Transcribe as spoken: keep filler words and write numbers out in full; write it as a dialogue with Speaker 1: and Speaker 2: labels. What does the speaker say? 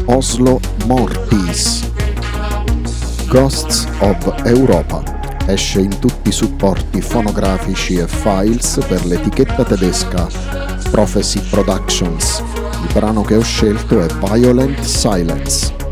Speaker 1: Oslo More Peace. Ghosts of Europa esce in tutti i supporti fonografici e files per l'etichetta tedesca Prophecy Productions. Il brano che ho scelto è Violent Silence.